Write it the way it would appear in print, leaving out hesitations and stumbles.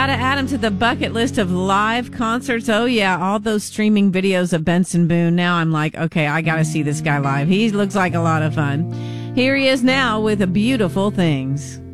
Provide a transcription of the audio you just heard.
to add him to the bucket list of live concerts. Oh, yeah, all those streaming videos of Benson Boone. Now I'm like, okay, I got to see this guy live. He looks like a lot of fun. Here he is now with a Beautiful Things.